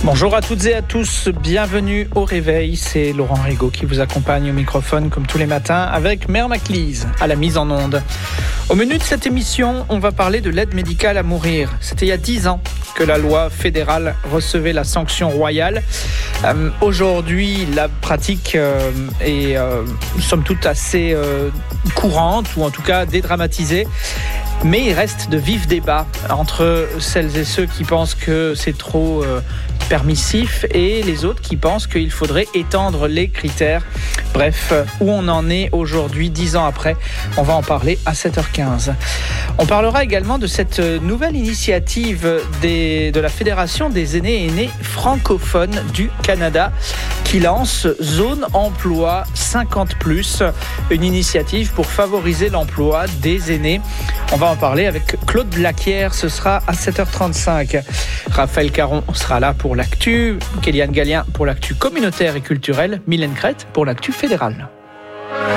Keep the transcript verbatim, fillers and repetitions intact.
Bonjour à toutes et à tous, bienvenue au réveil, c'est Laurent Rigaud qui vous accompagne au microphone comme tous les matins avec Mère Maclise à la mise en onde. Au menu de cette émission, on va parler de l'aide médicale à mourir. C'était il y a dix ans que la loi fédérale recevait la sanction royale. Euh, aujourd'hui, la pratique euh, est euh, somme toute assez euh, courante ou en tout cas dédramatisée. Mais il reste de vifs débats entre celles et ceux qui pensent que c'est trop euh, permissif et les autres qui pensent qu'il faudrait étendre les critères. Bref, où on en est aujourd'hui, dix ans après, on va en parler à sept heures quinze. On parlera également de cette nouvelle initiative des, de la Fédération des aînés et aînées francophones du Canada qui lance Zone Emploi cinquante plus, une initiative pour favoriser l'emploi des aînés. On va en parler avec Claude Blaquière, ce sera à sept heures trente-cinq. Raphaël Caron sera là pour l'actu, Kéliane Gallien pour l'actu communautaire et culturelle, Mylène Crête pour l'actu fédérale.